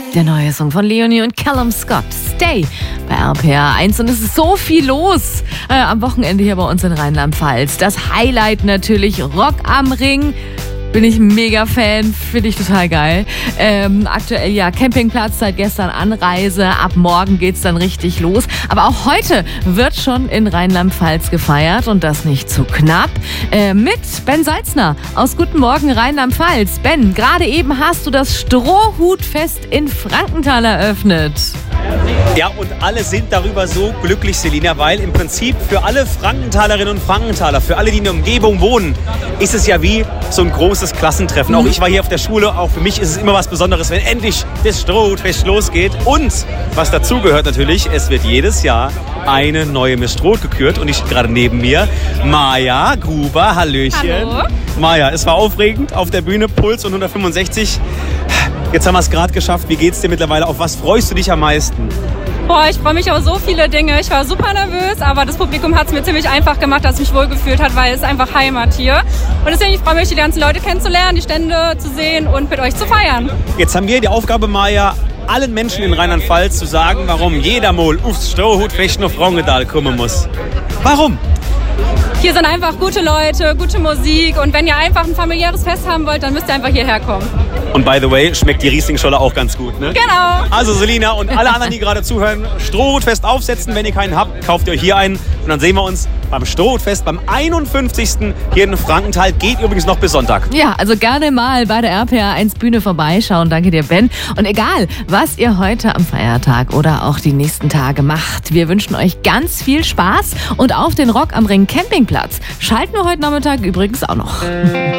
Der neue Song von Leonie und Callum Scott, Stay, bei RPR 1. Und es ist so viel los am Wochenende hier bei uns in Rheinland-Pfalz. Das Highlight natürlich Rock am Ring. Bin ich ein Mega-Fan, finde ich total geil. Aktuell ja Campingplatz, seit gestern Anreise. Ab morgen geht's dann richtig los. Aber auch heute wird schon in Rheinland-Pfalz gefeiert und das nicht zu knapp. Mit Ben Salzner aus Guten Morgen Rheinland-Pfalz. Ben, gerade eben hast du das Strohhutfest in Frankenthal eröffnet. Ja, und alle sind darüber so glücklich, Selina, weil im Prinzip für alle Frankenthalerinnen und Frankenthaler, für alle, die in der Umgebung wohnen, ist es ja wie so ein großes Klassentreffen. Auch ich war hier auf der Schule, auch für mich ist es immer was Besonderes, wenn endlich das Strohhutfest losgeht. Und was dazugehört natürlich, es wird jedes Jahr eine neue Miss Stroh gekürt und ich stehe gerade neben mir Maja Gruber, hallöchen. Hallo. Maja, es war aufregend auf der Bühne, Puls und 165. Jetzt haben wir es gerade geschafft. Wie geht's dir mittlerweile? Auf was freust du dich am meisten? Boah, ich freue mich auf so viele Dinge. Ich war super nervös, aber das Publikum hat es mir ziemlich einfach gemacht, dass ich mich wohlgefühlt hat, weil es einfach Heimat hier. Und deswegen freue ich mich, die ganzen Leute kennenzulernen, die Stände zu sehen und mit euch zu feiern. Jetzt haben wir die Aufgabe, Maja, allen Menschen in Rheinland-Pfalz zu sagen, warum jeder mal aufs Strohhutfest nach Frankenthal kommen muss. Warum? Hier sind einfach gute Leute, gute Musik und wenn ihr einfach ein familiäres Fest haben wollt, dann müsst ihr einfach hierher kommen. Und by the way, schmeckt die Rieslingscholle auch ganz gut, ne? Genau. Also Selina und alle anderen, die gerade zuhören, Strohhutfest aufsetzen. Wenn ihr keinen habt, kauft ihr euch hier einen. Und dann sehen wir uns beim Strohhutfest, beim 51. hier in Frankenthal. Geht übrigens noch bis Sonntag. Ja, also gerne mal bei der RPR 1 Bühne vorbeischauen. Danke dir, Ben. Und egal, was ihr heute am Feiertag oder auch die nächsten Tage macht, wir wünschen euch ganz viel Spaß und auf den Rock am Ring Campingplatz schalten wir heute Nachmittag übrigens auch noch.